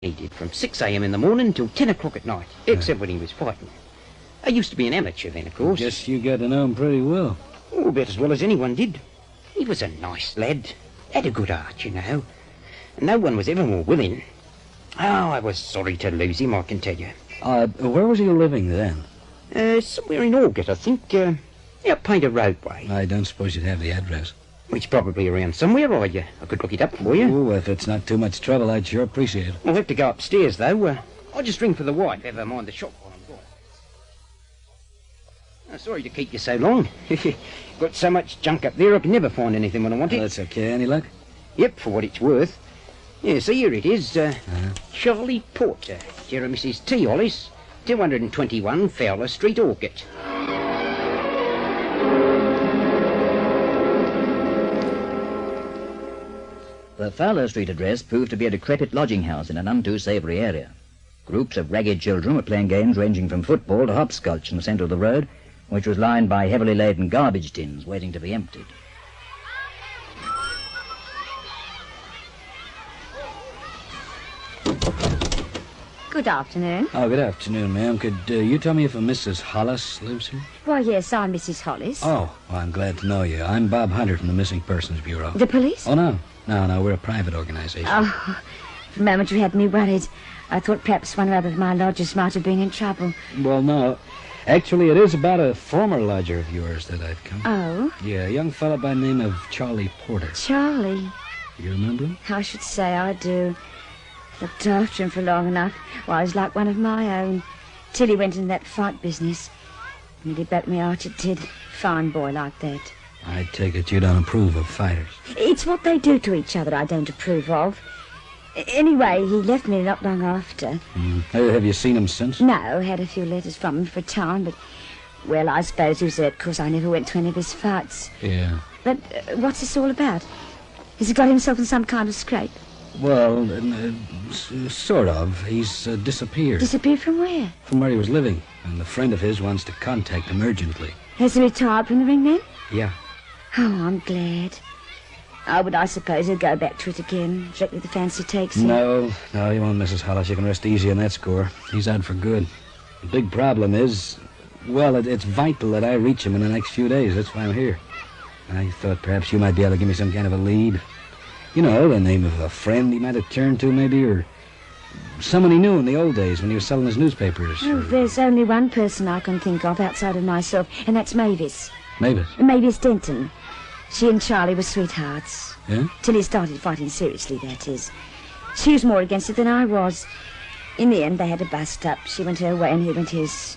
He did, from 6 a.m. in the morning till 10 o'clock at night, except when he was fighting. I used to be an amateur then, of course. Guess you got to know him pretty well. Oh, about as well as anyone did. He was a nice lad. Had a good heart, you know. And no one was ever more willing. Oh, I was sorry to lose him, I can tell you. Where was he living then? Somewhere in Aldgate, I think. Out Painter Roadway. I don't suppose you'd have the address. It's probably around somewhere, I could look it up for you. Oh, if it's not too much trouble, I'd sure appreciate it. I'll have to go upstairs, though. I'll just ring for the wife. Ever mind the shop while I'm gone. Oh, sorry to keep you so long. Got so much junk up there, I can never find anything when I want it. That's okay. Any luck? Yep, for what it's worth. Yeah, so here it is. Charlie Porter, dear Mrs. T. Hollis, 221 Fowler Street, Aldgate. The Fowler Street address proved to be a decrepit lodging house in an untoo savoury area. Groups of ragged children were playing games ranging from football to hopscotch in the centre of the road, which was lined by heavily laden garbage tins waiting to be emptied. Good afternoon. Oh, good afternoon, ma'am. Could you tell me if a Mrs. Hollis lives here? Why, yes, I'm Mrs. Hollis. Oh, well, I'm glad to know you. I'm Bob Hunter from the Missing Persons Bureau. The police? Oh, no. No, we're a private organization. Oh, for a moment you had me worried. I thought perhaps one or other of my lodgers might have been in trouble. Well, no. Actually, it is about a former lodger of yours that I've come. Oh? Yeah, a young fellow by the name of Charlie Porter. Charlie? You remember him? I should say I do. Looked after him for long enough. Well, I was like one of my own. Till he went into that fight business. Nearly broke me heart, it did. Fine boy like that. I take it you don't approve of fighters. It's what they do to each other I don't approve of. Anyway, he left me not long after. Have you seen him since? No, had a few letters from him for a time, but... Well, I suppose he was there because I never went to any of his fights. Yeah. But what's this all about? Has he got himself in some kind of scrape? Well, sort of. He's disappeared. Disappeared from where? From where he was living. And a friend of his wants to contact him urgently. Has he retired from the ring then? Yeah. Oh, I'm glad. Oh, but I suppose he'll go back to it again, directly the fancy takes him. No, you won't, Mrs. Hollis. You can rest easy on that score. He's out for good. The big problem is, well, it's vital that I reach him in the next few days. That's why I'm here. I thought perhaps you might be able to give me some kind of a lead. You know, the name of a friend he might have turned to, maybe, or someone he knew in the old days when he was selling his newspapers. Oh, there's only one person I can think of outside of myself, and that's Mavis. Mavis? Mavis Denton. She and Charlie were sweethearts. Yeah? Till he started fighting seriously, that is. She was more against it than I was. In the end, they had a bust-up. She went her way and he went his.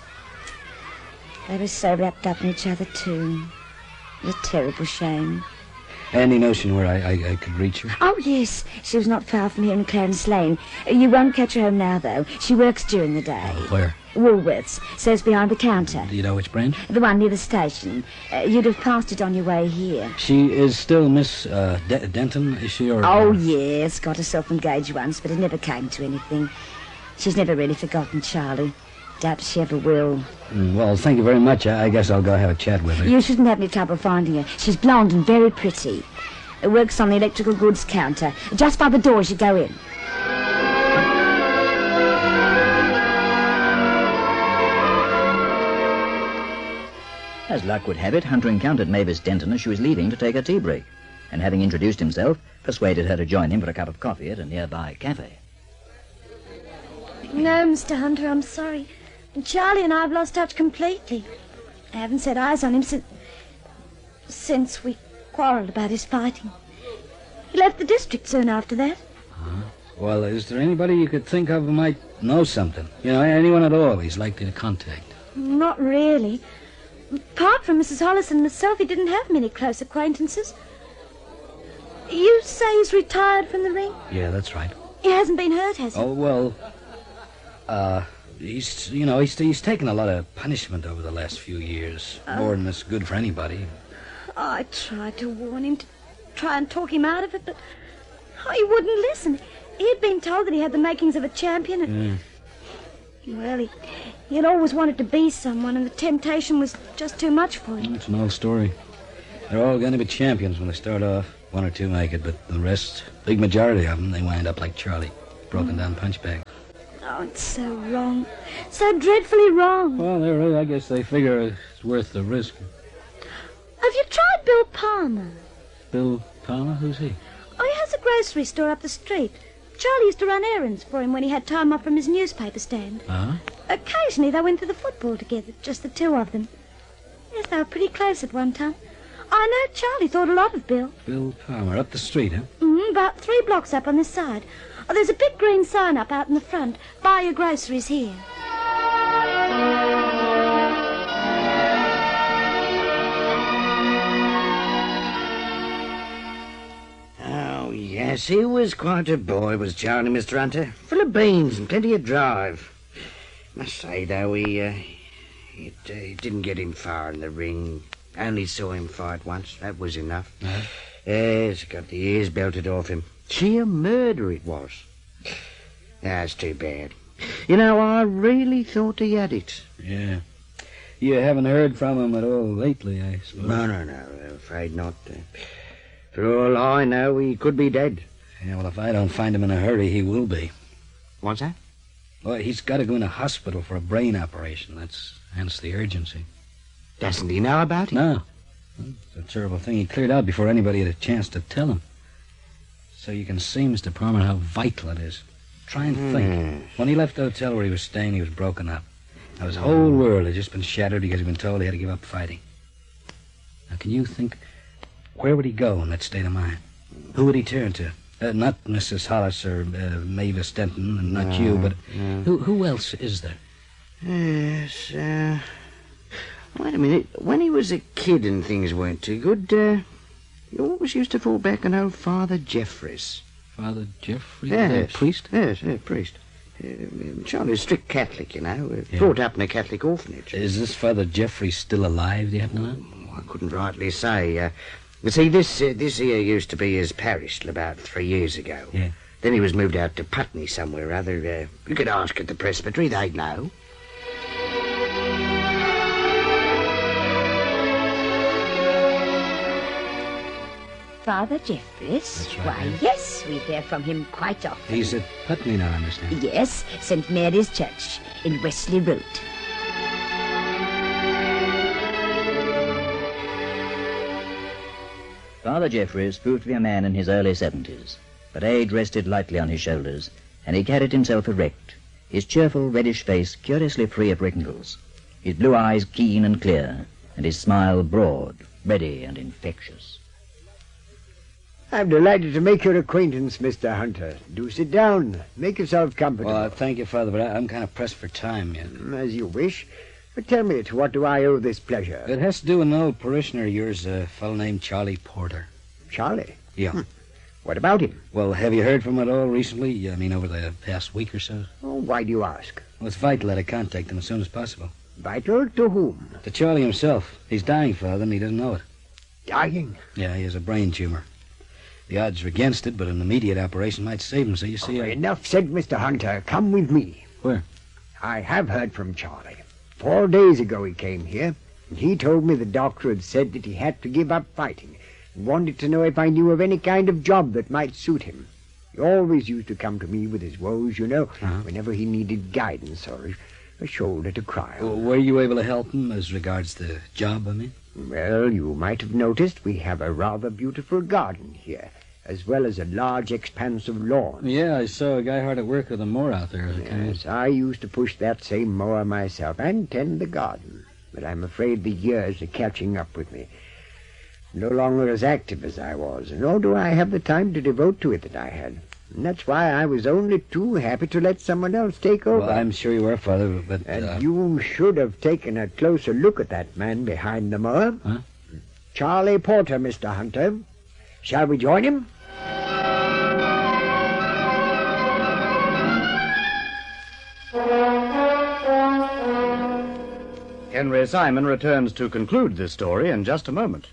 They were so wrapped up in each other, too. It was a terrible shame. Any notion where I could reach her? Oh, yes. She was not far from here in Clarence Lane. You won't catch her home now, though. She works during the day. Where? Woolworths. Says behind the counter. Do you know which branch? The one near the station. You'd have passed it on your way here. She is still Miss Denton, is she? Or, Oh, yes. Got herself engaged once, but it never came to anything. She's never really forgotten Charlie. Doubt she ever will. Well, thank you very much. I guess I'll go have a chat with her. You shouldn't have any trouble finding her. She's blonde and very pretty. Works on the electrical goods counter. Just by the door as you go in. As luck would have it, Hunter encountered Mavis Denton as she was leaving to take a tea break, and having introduced himself, persuaded her to join him for a cup of coffee at a nearby cafe. No, Mr. Hunter, I'm sorry. Charlie and I have lost touch completely. I haven't set eyes on him since we quarrelled about his fighting. He left the district soon after that. Well, is there anybody you could think of who might know something? You know, anyone at all he's likely to contact? Not really. Apart from Mrs. Hollis and myself, he didn't have many close acquaintances. You say he's retired from the ring? Yeah, that's right. He hasn't been hurt, has he? Oh, well, he's taken a lot of punishment over the last few years. More than that's good for anybody. I tried to warn him to try and talk him out of it, but he wouldn't listen. He'd been told that he had the makings of a champion, and... Well, he'd always wanted to be someone, and the temptation was just too much for him. It's an old story. They're all going to be champions when they start off. One or two make it, but the rest, big majority of them, they wind up like Charlie. broken-down punch bag. Oh, it's so wrong. So dreadfully wrong. Well, I guess they figure it's worth the risk. Have you tried Bill Palmer? Bill Palmer? Who's he? Oh, he has a grocery store up the street. Charlie used to run errands for him when he had time off from his newspaper stand. Uh-huh. Occasionally they went to the football together, just the two of them. Yes, they were pretty close at one time. I know Charlie thought a lot of Bill. Bill Palmer, up the street, huh? About 3 blocks up on this side. Oh, there's a big green sign up out in the front. Buy your groceries here. Oh, yes, he was quite a boy, was Charlie, Mr. Hunter. Full of beans and plenty of drive. Must say, though, it didn't get him far in the ring. Only saw him fight once. That was enough. Yes, got the ears belted off him. Sheer murder it was. That's too bad. You know, I really thought he had it. Yeah. You haven't heard from him at all lately, I suppose? No, I'm afraid not. For all I know, he could be dead. Yeah, well, if I don't find him in a hurry, he will be. What's that? Well, he's got to go in a hospital for a brain operation. Hence the urgency. Doesn't he know about it? No. It's a terrible thing. He cleared out before anybody had a chance to tell him. So you can see, Mr. Palmer, how vital it is. Try and think. When he left the hotel where he was staying, he was broken up. Now, his whole world had just been shattered because he'd been told he had to give up fighting. Now, can you think, where would he go in that state of mind? Who would he turn to? Not Mrs. Hollis or Mavis Denton, and not you, but who else is there? Yes, wait a minute. When he was a kid and things weren't too good, he always used to fall back on old Father Jeffries. Father Jeffries? Yes. Priest? Yes, priest. Charlie's a strict Catholic, you know. Brought up in a Catholic orphanage. Is this Father Jeffries still alive, do you happen to know? I couldn't rightly say. You see, this here used to be his parish till about 3 years ago. Yeah. Then he was moved out to Putney somewhere or other. You could ask at the presbytery, they'd know. Father Jeffries? That's right, Why, yeah. yes, we hear from him quite often. He's at Putney now, I understand. Yes, St. Mary's Church in Wesley Road. Father Jeffries proved to be a man in his early 70s, but age rested lightly on his shoulders, and he carried himself erect, his cheerful reddish face curiously free of wrinkles, his blue eyes keen and clear, and his smile broad, ready and infectious. I'm delighted to make your acquaintance, Mr. Hunter. Do sit down. Make yourself comfortable. Well, thank you, Father, but I'm kind of pressed for time yet. As you wish. But tell me, to what do I owe this pleasure? It has to do with an old parishioner of yours, a fellow named Charlie Porter. Charlie? Yeah. What about him? Well, have you heard from him at all recently? I mean, over the past week or so? Oh, why do you ask? Well, it's vital that I contact him as soon as possible. Vital to whom? To Charlie himself. He's dying, Father, and he doesn't know it. Dying? Yeah, he has a brain tumor. The odds are against it, but an immediate operation might save him, so you see... Enough said, Mr. Hunter. Come with me. Where? I have heard from Charlie. 4 days ago he came here, and he told me the doctor had said that he had to give up fighting, and wanted to know if I knew of any kind of job that might suit him. He always used to come to me with his woes, you know, whenever he needed guidance or a shoulder to cry on. Well, were you able to help him as regards the job, I mean? Well, you might have noticed we have a rather beautiful garden here, as well as a large expanse of lawn. Yeah, I saw a guy hard at work with a mower out there. Yes, I used to push that same mower myself and tend the garden, but I'm afraid the years are catching up with me. No longer as active as I was, nor do I have the time to devote to it that I had. And that's why I was only too happy to let someone else take over. Well, I'm sure you were, Father, but... And you should have taken a closer look at that man behind the mower. Huh? Charlie Porter, Mr. Hunter. Shall we join him? Henry Simon returns to conclude this story in just a moment.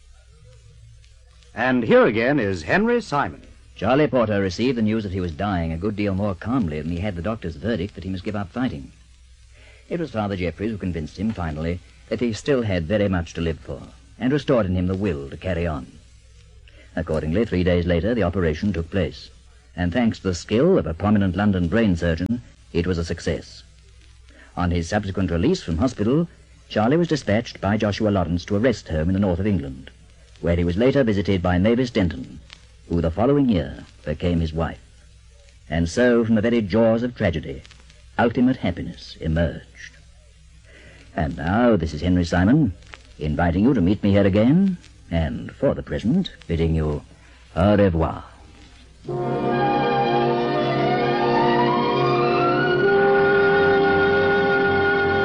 And here again is Henry Simon. Charlie Porter received the news that he was dying a good deal more calmly than he had the doctor's verdict that he must give up fighting. It was Father Jeffries who convinced him, finally, that he still had very much to live for, and restored in him the will to carry on. Accordingly, 3 days later, the operation took place, and thanks to the skill of a prominent London brain surgeon, it was a success. On his subsequent release from hospital, Charlie was dispatched by Joshua Lawrence to a rest home in the north of England, where he was later visited by Mavis Denton, who the following year became his wife. And so, from the very jaws of tragedy, ultimate happiness emerged. And now, this is Henry Simon, inviting you to meet me here again, and for the present, bidding you au revoir.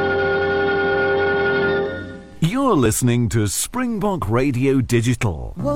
You're listening to Springbok Radio Digital.